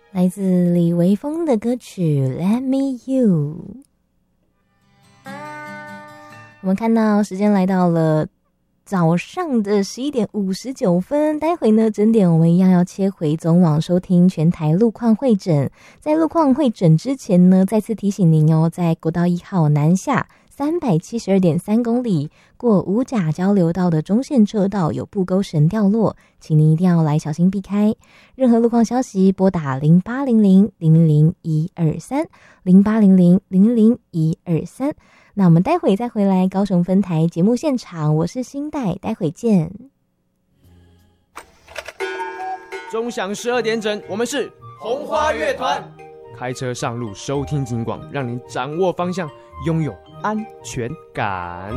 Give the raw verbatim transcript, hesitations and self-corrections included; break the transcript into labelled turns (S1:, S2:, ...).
S1: 来自李维峰的歌曲 Let Me You。 我们看到时间来到了早上的十一点五十九分，待会呢整点我们一样要切回总网收听全台路况会诊。在路况会诊之前呢，再次提醒您哦，在国道一号南下三百七十二点三公里过五甲交流道的中线车道有布钩绳掉落，请您一定要来小心避开。任何路况消息拨打零八零零零零零一二三 零八零零零零零一二三。那我们待会再回来高雄分台节目现场，我是新代，待会见。
S2: 钟响十二点整，我们是红花乐团。开车上路收听警广，让您掌握方向，拥有安全感。